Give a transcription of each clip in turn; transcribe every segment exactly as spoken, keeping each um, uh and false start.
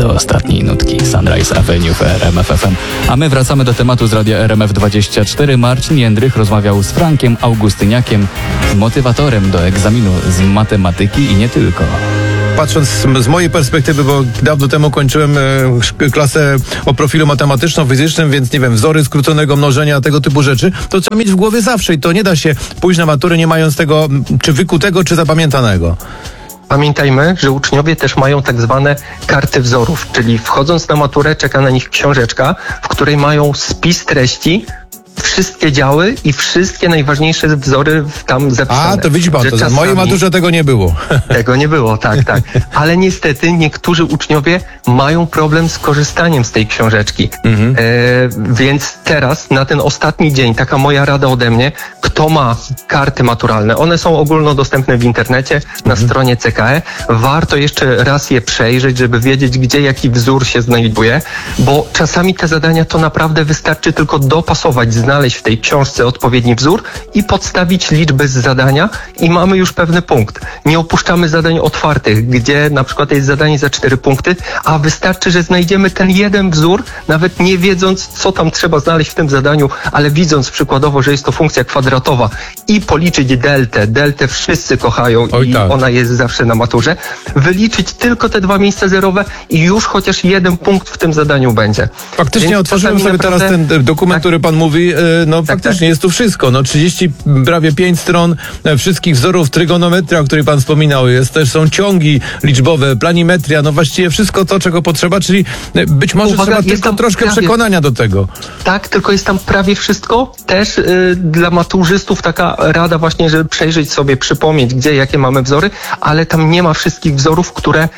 do ostatniej nutki Sunrise Avenue w R M F F M. A my wracamy do tematu z radia R M F dwadzieścia cztery. Marcin Jędrych rozmawiał z Frankiem Augustyniakiem, motywatorem do egzaminu z matematyki i nie tylko. Patrząc z mojej perspektywy, bo dawno temu kończyłem e, klasę o profilu matematyczno-fizycznym, więc nie wiem, wzory skróconego mnożenia, tego typu rzeczy, to trzeba mieć w głowie zawsze i to nie da się pójść na maturę nie mając tego, czy wykutego, czy zapamiętanego. Pamiętajmy, że uczniowie też mają tak zwane karty wzorów, czyli wchodząc na maturę czeka na nich książeczka, w której mają spis treści, wszystkie działy i wszystkie najważniejsze wzory tam zapisane. A, to widzi pan, to w mojej maturze tego nie było. Tego nie było, tak, tak. Ale niestety niektórzy uczniowie mają problem z korzystaniem z tej książeczki. Mhm. E, więc teraz, na ten ostatni dzień, taka moja rada ode mnie, kto ma karty maturalne, one są ogólnodostępne w internecie, na mhm. stronie C K E, warto jeszcze raz je przejrzeć, żeby wiedzieć, gdzie jaki wzór się znajduje, bo czasami te zadania to naprawdę wystarczy tylko dopasować, znaleźć w tej książce odpowiedni wzór i podstawić liczby z zadania i mamy już pewny punkt. Nie opuszczamy zadań otwartych, gdzie na przykład jest zadanie za cztery punkty, a wystarczy, że znajdziemy ten jeden wzór, nawet nie wiedząc, co tam trzeba znaleźć w tym zadaniu, ale widząc przykładowo, że jest to funkcja kwadratowa i policzyć deltę. Deltę wszyscy kochają Oj, i tak. ona jest zawsze na maturze. Wyliczyć tylko te dwa miejsca zerowe i już chociaż jeden punkt w tym zadaniu będzie. Faktycznie Więc otworzyłem sobie naprawdę... teraz ten dokument, tak. który pan mówi. No tak, faktycznie tak. Jest tu wszystko. No trzydzieści, prawie pięć stron wszystkich wzorów, trygonometria, o której pan wspominał. Jest też są ciągi liczbowe, planimetria, no właściwie wszystko to, czego potrzeba, czyli być może Uwaga, trzeba tylko troszkę prawie... przekonania do tego. Tak, tylko jest tam prawie wszystko. Też y, dla maturzystów taka rada właśnie, żeby przejrzeć sobie, przypomnieć, gdzie, jakie mamy wzory, ale tam nie ma wszystkich wzorów, które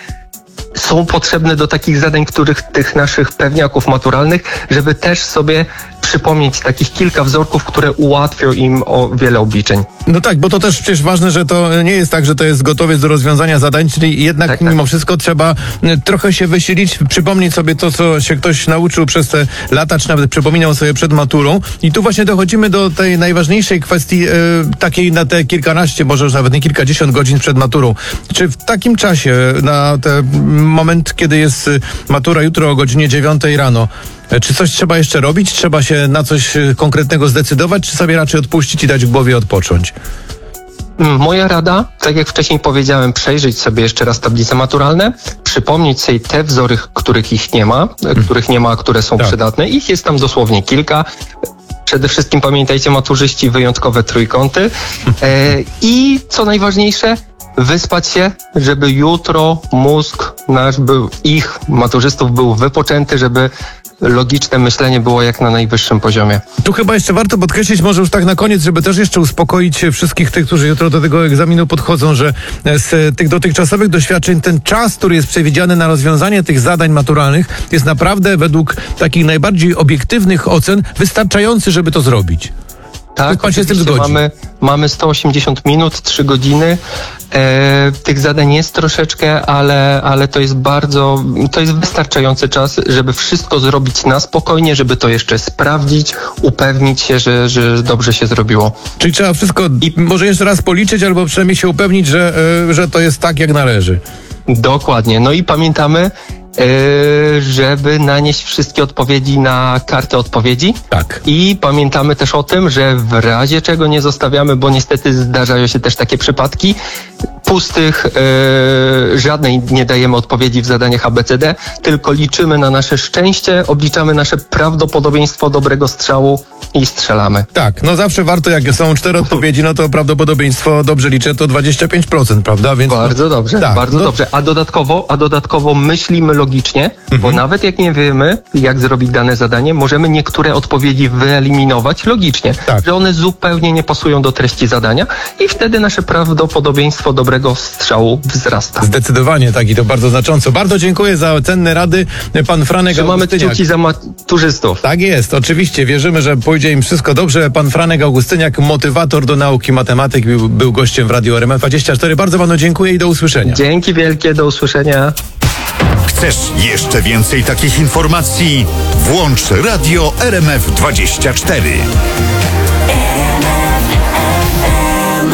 są potrzebne do takich zadań, których tych naszych pewniaków maturalnych, żeby też sobie przypomnieć takich kilka wzorków, które ułatwią im o wiele obliczeń. No tak, bo to też przecież ważne, że to nie jest tak, że to jest gotowiec do rozwiązania zadań, czyli jednak tak, mimo tak. wszystko trzeba trochę się wysilić, przypomnieć sobie to, co się ktoś nauczył przez te lata, czy nawet przypominał sobie przed maturą. I tu właśnie dochodzimy do tej najważniejszej kwestii, e, takiej na te kilkanaście, może już nawet nie kilkadziesiąt godzin przed maturą. Czy w takim czasie, na ten moment, kiedy jest matura jutro o godzinie dziewiątej rano, czy coś trzeba jeszcze robić? Trzeba się na coś konkretnego zdecydować, czy sobie raczej odpuścić i dać w głowie odpocząć? Moja rada, tak jak wcześniej powiedziałem, przejrzeć sobie jeszcze raz tablice maturalne, przypomnieć sobie te wzory, których ich nie ma, hmm. których nie ma, które są tak. przydatne. Ich jest tam dosłownie kilka. Przede wszystkim pamiętajcie, maturzyści, wyjątkowe trójkąty. E, I co najważniejsze, wyspać się, żeby jutro mózg nasz był, ich maturzystów był wypoczęty, żeby logiczne myślenie było jak na najwyższym poziomie. Tu chyba jeszcze warto podkreślić, może już tak na koniec, żeby też jeszcze uspokoić wszystkich tych, którzy jutro do tego egzaminu podchodzą, że z tych dotychczasowych doświadczeń ten czas, który jest przewidziany na rozwiązanie tych zadań maturalnych, jest naprawdę według takich najbardziej obiektywnych ocen wystarczający, żeby to zrobić. Tak, pan się z tym zgodzi. Mamy, mamy sto osiemdziesiąt minut, trzy godziny. E, tych zadań jest troszeczkę, ale, ale to jest bardzo, to jest wystarczający czas, żeby wszystko zrobić na spokojnie, żeby to jeszcze sprawdzić, upewnić się, że, że dobrze się zrobiło. Czyli trzeba wszystko I może jeszcze raz policzyć, albo przynajmniej się upewnić, że, że to jest tak, jak należy. Dokładnie. No i pamiętamy, Yy, żeby nanieść wszystkie odpowiedzi na kartę odpowiedzi. Tak. I pamiętamy też o tym, że w razie czego nie zostawiamy, bo niestety zdarzają się też takie przypadki, pustych, yy, żadnej nie dajemy odpowiedzi w zadaniach A B C D, tylko liczymy na nasze szczęście, obliczamy nasze prawdopodobieństwo dobrego strzału i strzelamy. Tak, no zawsze warto, jak są cztery odpowiedzi, no to prawdopodobieństwo, dobrze liczę, to dwadzieścia pięć procent, prawda? Więc bardzo no, dobrze, tak, bardzo no... dobrze. A dodatkowo, a dodatkowo myślimy logicznie, mhm. bo nawet jak nie wiemy, jak zrobić dane zadanie, możemy niektóre odpowiedzi wyeliminować logicznie, tak. że one zupełnie nie pasują do treści zadania i wtedy nasze prawdopodobieństwo dobrego strzału wzrasta. Zdecydowanie, tak, i to bardzo znacząco. Bardzo dziękuję za cenne rady, pan Franek Trzymamy Augustyniak. kciuki za maturzystów. Tak jest, oczywiście, wierzymy, że pójdzie im wszystko dobrze. Pan Franek Augustyniak, motywator do nauki matematyk, był, był gościem w Radiu R M F dwadzieścia cztery. Bardzo panu dziękuję i do usłyszenia. Dzięki wielkie, do usłyszenia. Chcesz jeszcze więcej takich informacji? Włącz Radio R M F dwadzieścia cztery.